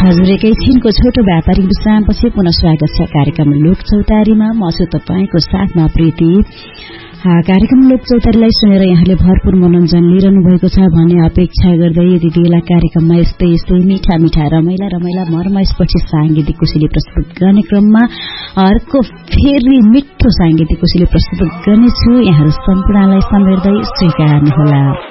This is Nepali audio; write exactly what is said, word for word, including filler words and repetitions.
हजुर एकैछिनको छोटो व्यापारिक विश्रामपछि पुनः स्वागत छ कार्यक्रम लोक चौतारीमा। म छु तपाईँको साथमा प्रीति। कार्यक्रम लोक चौतारीलाई सुनेर यहाँले भरपूर मनोरञ्जन लिइरहनु भएको छ भन्ने अपेक्षा गर्दै यति बेला कार्यक्रममा यस्तै यस्तै मिठा मिठा रमाइला रमाइला मरमसपछि साङ्गीतिक कोसेली प्रस्तुत गर्ने क्रममा अर्को फेरि मिठो साङ्गीतिक कोसेली प्रस्तुत गर्नेछु। यहाँहरू सम्पूर्णलाई समेट्दै स्वीकार्नुहोला।